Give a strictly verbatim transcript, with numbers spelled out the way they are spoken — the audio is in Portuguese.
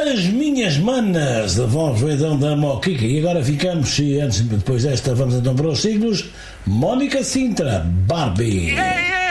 As minhas manas da Volkswagen da Moquica. E agora ficamos, e antes, depois desta, vamos então para os signos. Mónica Sintra, Barbie.